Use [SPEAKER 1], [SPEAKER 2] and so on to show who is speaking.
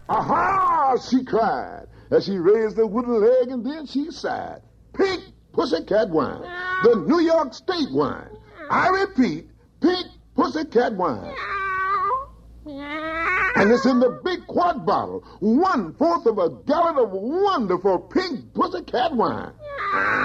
[SPEAKER 1] Aha! She cried as she raised the wooden leg, and then she sighed. Pink Pussycat wine, the New York State wine. I repeat, Pink Pussycat wine. And it's in the big quart bottle, 1/4 of a gallon of wonderful Pink Pussycat wine.